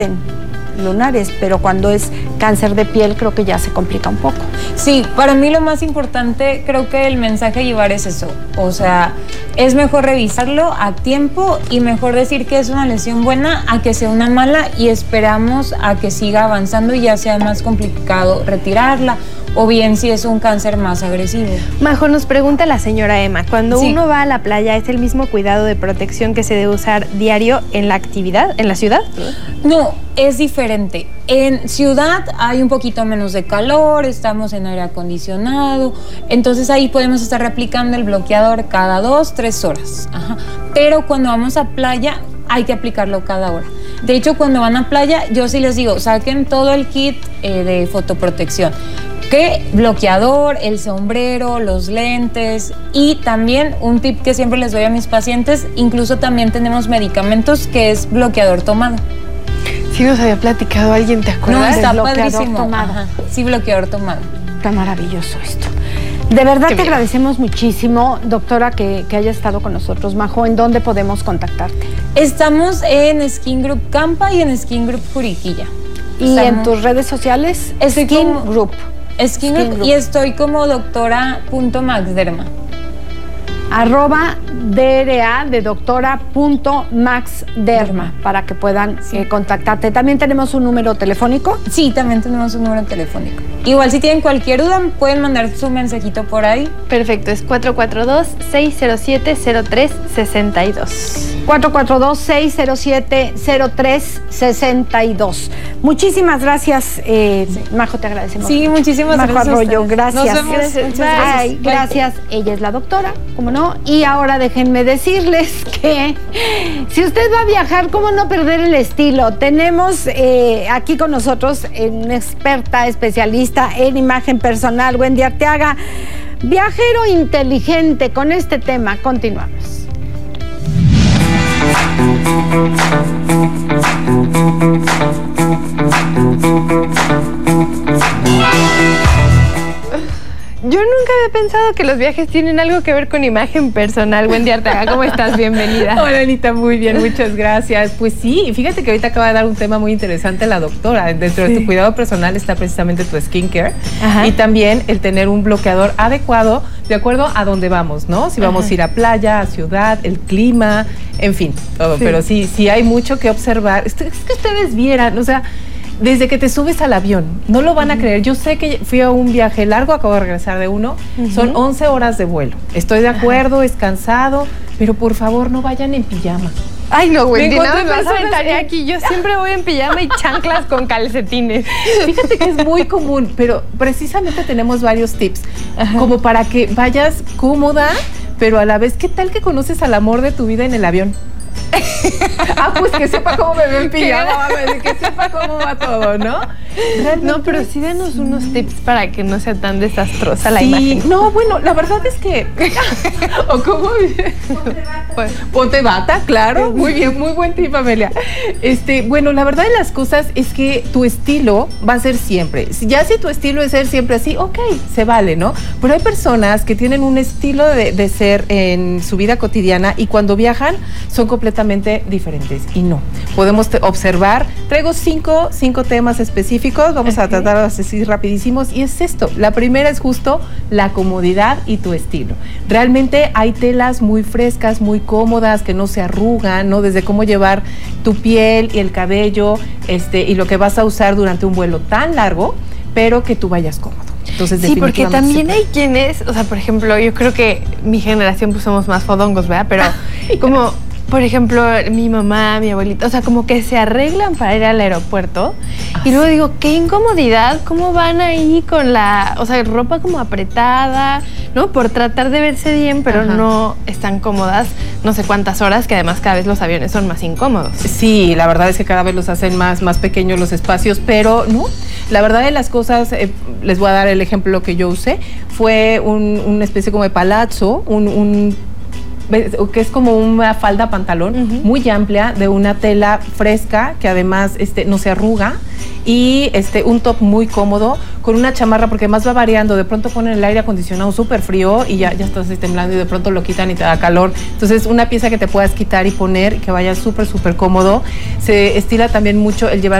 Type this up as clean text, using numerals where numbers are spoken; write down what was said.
lunares, pero cuando es cáncer de piel creo que ya se complica un poco. Sí, para mí lo más importante, creo que el mensaje a llevar es eso, o sea, es mejor revisarlo a tiempo y mejor decir que es una lesión buena a que sea una mala y esperamos a que siga avanzando y ya sea más complicado retirarla, o bien si es un cáncer más agresivo. Majo, nos pregunta la señora Emma, cuando uno va a la playa, ¿es el mismo cuidado de protección que se debe usar diario en la actividad, en la ciudad? No, es diferente. En ciudad hay un poquito menos de calor, estamos en aire acondicionado, entonces ahí podemos estar reaplicando el bloqueador cada 2-3 horas. Ajá. Pero cuando vamos a playa hay que aplicarlo cada hora. De hecho, cuando van a playa, yo sí les digo, saquen todo el kit de fotoprotección. Que bloqueador, el sombrero, los lentes y también un tip que siempre les doy a mis pacientes, incluso también tenemos medicamentos que es bloqueador tomado. Sí nos había platicado alguien, ¿te acuerdas? No, está bloqueador padrísimo. tomado. Ajá. Sí, bloqueador tomado. Está maravilloso esto. De verdad te agradecemos muchísimo, doctora, que haya estado con nosotros. Majo, ¿en dónde podemos contactarte? Estamos en Skin Group Campa y en Skin Group Juriquilla. ¿Y en tus redes sociales? Skin Group. Skin Group. Y estoy como doctora.maxderma. @DRA de doctora.maxderma para que puedan contactarte. ¿También tenemos un número telefónico? Sí, también tenemos un número telefónico. Igual si tienen cualquier duda pueden mandar su mensajito por ahí. Perfecto, es 442-607-0362. 442-607-0362. Muchísimas gracias, Majo, te agradecemos. Sí, muchísimas Majo gracias. Arroyo, gracias. Nos vemos. Ay, gracias. Ella es la doctora, ¿cómo no? Y ahora déjenme decirles que si usted va a viajar, ¿cómo no perder el estilo? Tenemos aquí con nosotros una experta, especialista en imagen personal, Wendy Arteaga, viajero inteligente. Con este tema continuamos. Yo nunca había pensado que los viajes tienen algo que ver con imagen personal. Wendy Arteaga, ¿cómo estás? Bienvenida. Hola, Anita, muy bien, muchas gracias. Pues sí, fíjate que ahorita acaba de dar un tema muy interesante la doctora. Dentro de tu cuidado personal está precisamente tu skincare. Ajá. Y también el tener un bloqueador adecuado de acuerdo a dónde vamos, ¿no? Si vamos a ir a playa, a ciudad, el clima, en fin, todo. Sí. Pero sí hay mucho que observar. Es que ustedes vieran, o sea, desde que te subes al avión, no lo van a creer. Yo sé que fui a un viaje largo, acabo de regresar de uno, son 11 horas de vuelo. Estoy de acuerdo, es cansado, pero por favor no vayan en pijama. Ay, no, Wendy, no me vas a aventar aquí. Yo siempre voy en pijama y chanclas con calcetines. Fíjate que es muy común, pero precisamente tenemos varios tips, como para que vayas cómoda, pero a la vez, ¿qué tal que conoces al amor de tu vida en el avión? Pues que sepa cómo me veo en pijama, que sepa cómo va todo, ¿no? Realmente, no, pero sí denos unos tips para que no sea tan desastrosa la imagen. No, bueno, la verdad es que... ¿O cómo? Ponte bata, claro. Muy bien, muy buen tip, Amelia. Bueno, la verdad de las cosas es que tu estilo va a ser siempre. Ya si tu estilo es ser siempre así, ok, se vale, ¿no? Pero hay personas que tienen un estilo de ser en su vida cotidiana y cuando viajan son completamente diferentes. Y no, podemos observar. Traigo cinco temas específicos. Vamos a tratar de así rapidísimos. Y es esto. La primera es justo la comodidad y tu estilo. Realmente hay telas muy frescas, muy cómodas, que no se arrugan, ¿no? Desde cómo llevar tu piel y el cabello, y lo que vas a usar durante un vuelo tan largo, pero que tú vayas cómodo. Entonces, sí, porque también hay quienes, o sea, por ejemplo, yo creo que mi generación pues somos más fodongos, ¿verdad? Pero como... Por ejemplo, mi mamá, mi abuelita, o sea, como que se arreglan para ir al aeropuerto. Y luego digo, qué incomodidad, cómo van ahí con la, o sea, ropa como apretada, ¿no? Por tratar de verse bien, pero no están cómodas no sé cuántas horas, que además cada vez los aviones son más incómodos. Sí, la verdad es que cada vez los hacen más pequeños los espacios, pero no. La verdad de las cosas, les voy a dar el ejemplo que yo usé, fue una especie como de palazzo, que es como una falda pantalón muy amplia de una tela fresca que además no se arruga y un top muy cómodo con una chamarra, porque además va variando. De pronto ponen el aire acondicionado súper frío y ya estás así temblando y de pronto lo quitan y te da calor. Entonces, una pieza que te puedas quitar y poner, que vaya súper, súper cómodo. Se estila también mucho el llevar